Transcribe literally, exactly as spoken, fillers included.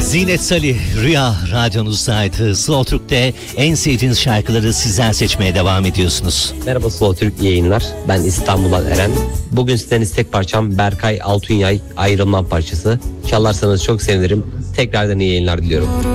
Zinet Salih, Rüya radyonuzdaydı. Slow Türk'te en sevdiğiniz şarkıları sizden seçmeye devam ediyorsunuz. Merhaba Slow Türk, iyi yayınlar. Ben İstanbul'dan Eren. Bugün sizden istek parçam Berkay Altunyay, Ayrılmam parçası. Çalarsanız çok sevinirim. Tekrardan iyi yayınlar diliyorum.